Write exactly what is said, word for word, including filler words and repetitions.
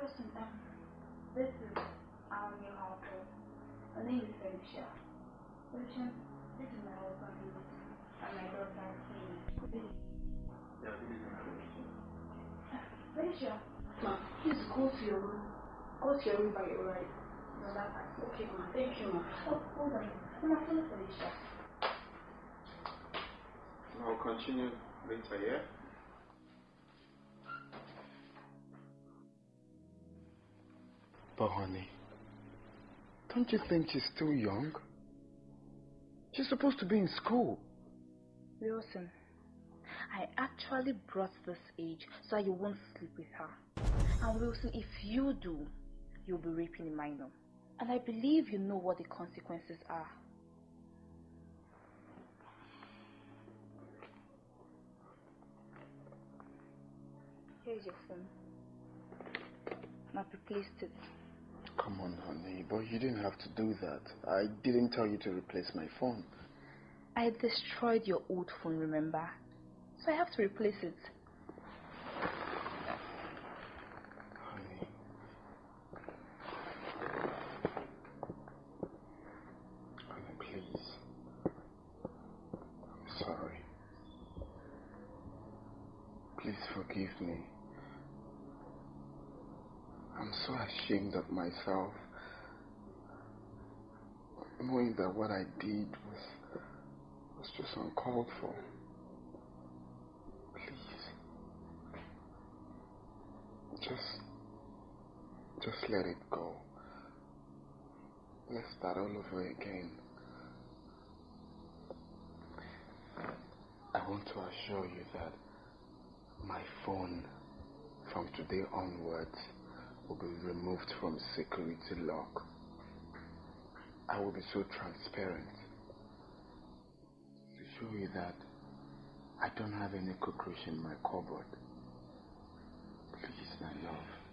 Wilson, um, this is our new household. Her name is Felicia. Felicia, this is my husband, David, and my daughter, Katie. Yeah, this is my Felicia. Felicia, ma, please go to your room. Go to your room by your right. No, that's fine. Okay, ma. Thank you, ma. Oh, hold on. Come on, follow Felicia. I'll continue later, yeah? But honey, don't you think she's still young? She's supposed to be in school. Wilson, I actually brought this age so you won't sleep with her. And Wilson, if you do, you'll be raping a minor. And I believe you know what the consequences are. Here's your phone. I've replaced it. Come on, honey, but you didn't have to do that. I didn't tell you to replace my phone. I destroyed your old phone, remember? So I have to replace it. Honey. Honey, please. I'm sorry. Please forgive me. I'm so ashamed of myself, knowing that what I did was, was just uncalled for. Please. Just, just let it go. Let's start all over again. I want to assure you that my phone, from today onwards, will be removed from security lock. I will be so transparent to show you that I don't have any cockroach in my cupboard. Please, my love.